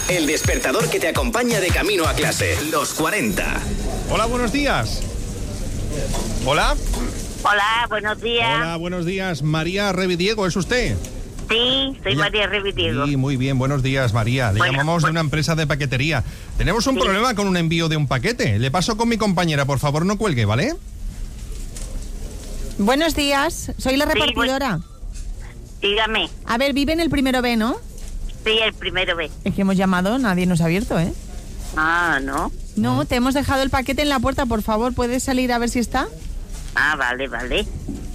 El despertador que te acompaña de camino a clase. Los 40. Hola, buenos días. Hola. Hola, buenos días. Hola, buenos días. María Revidiego, ¿es usted? Sí, soy María Revidiego. Sí, muy bien, buenos días, María. Le llamamos de una empresa de paquetería. Tenemos un problema con un envío de un paquete. Le paso con mi compañera, por favor, no cuelgue, ¿vale? Buenos días, soy la repartidora. Dígame. A ver, vive en el primero B, ¿no? Sí, el primero B. Es que hemos llamado, nadie nos ha abierto, ¿eh? Ah, ¿no? No, te hemos dejado el paquete en la puerta, por favor, ¿puedes salir a ver si está? Ah, vale, vale.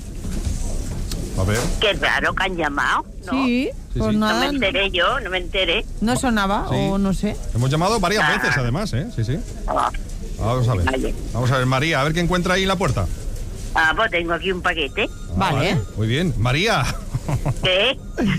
A ver. Qué raro que han llamado, ¿no? Sí, pues sí. nada. No me enteré yo, no me enteré. No sonaba, Sí. o no sé. Hemos llamado varias veces, además, ¿eh? Sí, sí. Ah, Vamos a ver. Vale. Vamos a ver, María, a ver qué encuentra ahí en la puerta. pues tengo aquí un paquete. Vale. Muy bien. María. ¿Qué?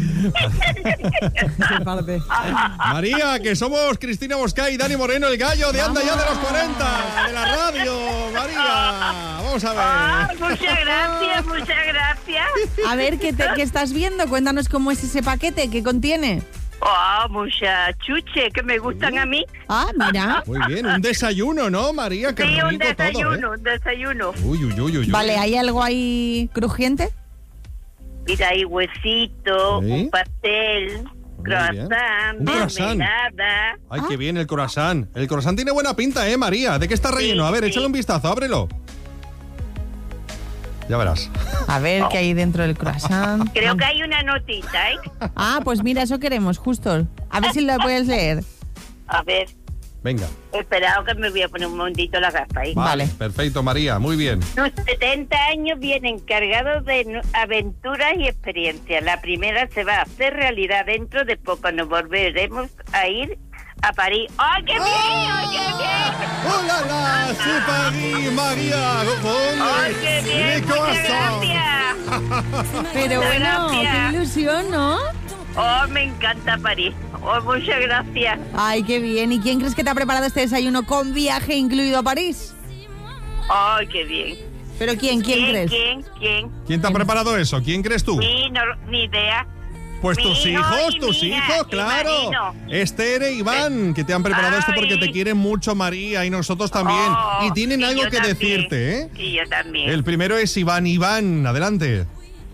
María, que somos Cristina Bosca y Dani Moreno, el gallo de Anda Ya de los 40, de la radio. María, vamos a ver. Muchas gracias, muchas gracias. A ver, ¿qué estás viendo? Cuéntanos cómo es ese paquete, ¿qué contiene? Muchas chuches que me gustan a mí. Ah, mira. Muy bien, un desayuno, ¿no, María? Qué Sí, rico un desayuno, todo, ¿eh? un desayuno. Uy, uy, uy, uy. Vale, ¿hay algo ahí crujiente? Mira, hay huesito, ¿Sí? un pastel, croissant, Un croissant. mermelada. Ay, qué bien el croissant. El croissant tiene buena pinta, María? ¿De qué está relleno? A ver, sí. échale un vistazo, ábrelo. Ya verás. A ver, ¿qué hay dentro del croissant? Creo que hay una notita, ¿eh? Ah, pues mira, eso queremos, justo. A ver si lo puedes leer. A ver, Venga. esperado que me voy a poner un momentito la gafa ahí. Vale. Perfecto, María, muy bien. Sus 70 años vienen cargados de aventuras y experiencias. La primera se va a hacer realidad dentro de poco. Nos volveremos a ir a París. ¡Ay, qué bien! ¡Ay, qué bien! ¡Hola, la! ¡C'est Paris, María! ¡Ay, qué bien! ¡Muchas gracias! Pero bueno, Gracias. qué ilusión, ¿no? ¡Oh, me encanta París! ¡Oh, muchas gracias! Ay, qué bien. ¿Y quién crees que te ha preparado este desayuno con viaje incluido a París? ¡Ay, qué bien! ¿Pero quién crees? ¿Quién? ¿Quién te ha preparado eso? ¿Quién crees tú? Sí, no, ni idea. Pues Mi tus hijo hijos, y tus mi hija, hijos, y claro. Marino. Esther e Iván, que te han preparado esto porque te Ay. quieren mucho, María, y nosotros también. Oh, y tienen y algo yo que también. decirte, ¿eh? Sí, yo también. El primero es Iván. Iván, adelante.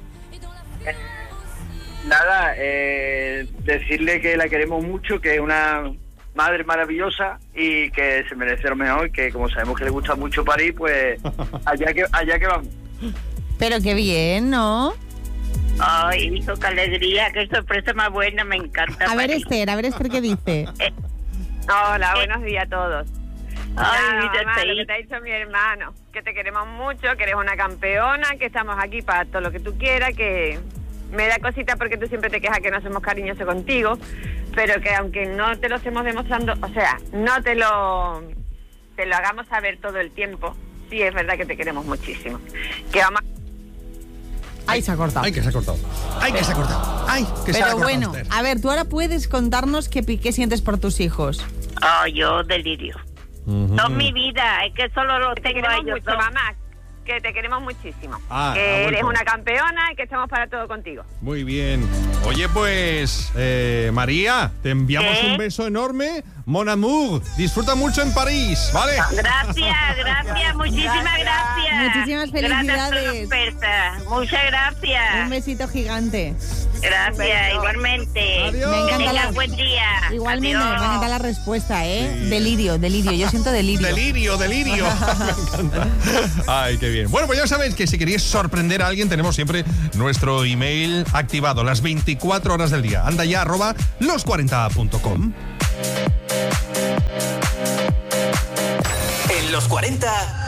Nada, decirle que la queremos mucho, que es una madre maravillosa y que se merece lo mejor, que como sabemos que le gusta mucho París, pues allá que vamos. Pero qué bien, ¿no? Ay, hijo, qué alegría, qué sorpresa más buena, me encanta. A ver, París. Esther, ¿qué dice? Hola, buenos días a todos. Ay, Nada, mira, mamá, lo ahí. que te ha dicho mi hermano, que te queremos mucho, que eres una campeona, que estamos aquí para todo lo que tú quieras, que me da cosita porque tú siempre te quejas que no somos cariñosos contigo, pero que aunque no te lo estemos demostrando, o sea, no te lo hagamos saber todo el tiempo, sí es verdad que te queremos muchísimo. Que vamos Ahí se ha cortado. Ay, que se ha cortado. Ay, que se ha cortado. Ay, que se ha Pero cortado. bueno, Esther. a ver, tú ahora puedes contarnos qué sientes por tus hijos. Ay, yo delirio. Ujú. Son mi vida, es que solo lo te tengo a queremos ellos mucho, dos. mamá, que te queremos muchísimo, Ah, ha que eres vuelto. una campeona y que estamos para todo contigo. Muy bien. Oye, pues, María, te enviamos ¿Qué? un beso enorme. Mon amour, disfruta mucho en París, ¿vale? Gracias, muchísimas gracias. Muchísimas Gracias por la felicidades. oferta. Muchas Un gracias. besito gigante. Gracias, igualmente. Adiós. Me Que encanta tengas la... buen día. Igualmente, Adiós. me encanta la respuesta, ¿eh? Sí. Delirio. Yo siento delirio. Delirio. Me encanta. Ay, qué bien. Bueno, pues ya sabéis que si queréis sorprender a alguien, tenemos siempre nuestro email activado las 24 horas del día. Anda ya, @los40.com. En los 40